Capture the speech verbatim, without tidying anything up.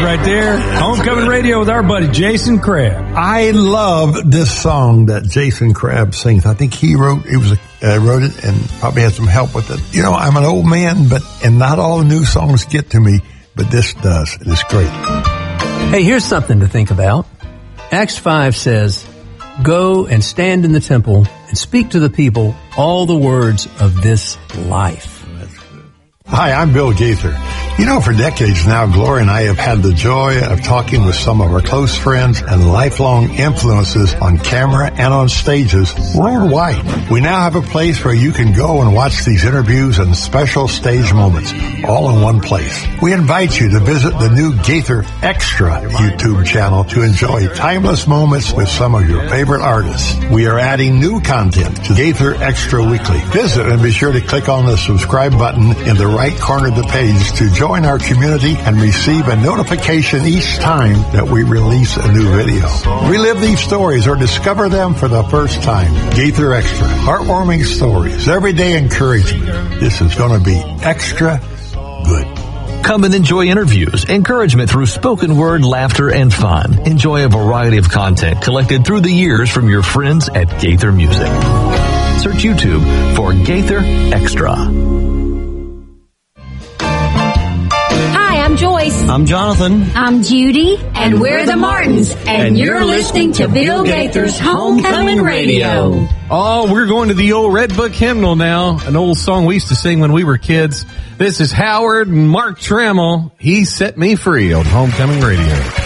right there. Homecoming Radio with our buddy Jason Crabb. I love this song that Jason Crabb sings. I think he wrote it was a, uh, wrote it and probably had some help with it. You know, I'm an old man, but and not all the new songs get to me, but this does. It's great. Hey, here's something to think about. Acts five says, "Go and stand in the temple and speak to the people all the words of this life." Hi, I'm Bill Gaither. You know, for decades now, Gloria and I have had the joy of talking with some of our close friends and lifelong influences on camera and on stages worldwide. We now have a place where you can go and watch these interviews and special stage moments all in one place. We invite you to visit the new Gaither Extra YouTube channel to enjoy timeless moments with some of your favorite artists. We are adding new content to Gaither Extra Weekly. Visit and be sure to click on the subscribe button in the right corner of the page to join our community and receive a notification each time that we release a new video. Relive these stories or discover them for the first time. Gaither Extra. Heartwarming stories. Everyday encouragement. This is going to be extra good. Come and enjoy interviews, encouragement through spoken word, laughter, and fun. Enjoy a variety of content collected through the years from your friends at Gaither Music. Search YouTube for Gaither Extra. I'm Joyce. I'm Jonathan. I'm Judy. And we're the Martins. And you're listening to Bill Gaither's Homecoming Radio. Oh, we're going to the old Red Book hymnal now, an old song we used to sing when we were kids. This is Howard and Mark Trammell. He Set Me Free on Homecoming Radio.